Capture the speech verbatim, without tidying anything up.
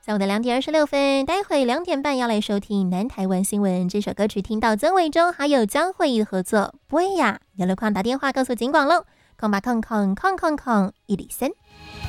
下午的两点二十六分，待会两点半要来收听南台湾新闻。这首歌曲听到曾伟忠还有江蕙怡的合作，不会呀，有了空打电话告诉警广喽，空吧空空空空空一里森。